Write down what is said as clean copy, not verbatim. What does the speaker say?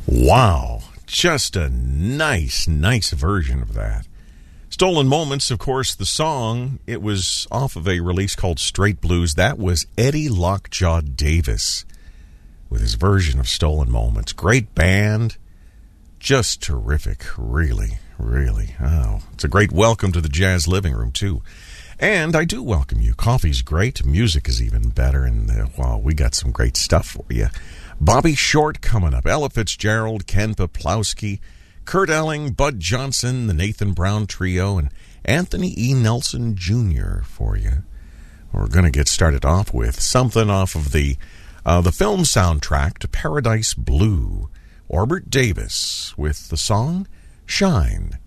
Wow, just a nice version of that. Stolen Moments, of course, the song, it was off of a release called Straight Blues. That was Eddie Lockjaw Davis with his version of Stolen Moments. Great band, just terrific, really. Oh, it's a great welcome to the Jazz Living Room, too. And I do welcome you. Coffee's great, music is even better, and we got some great stuff for you. Bobby Short coming up, Ella Fitzgerald, Ken Peplowski, Kurt Elling, Bud Johnson, the Nathan Brown Trio, and Anthony E. Nelson Jr. for you. We're going to get started off with something off of the film soundtrack to Paradise Blue. Orbert Davis with the song Shine.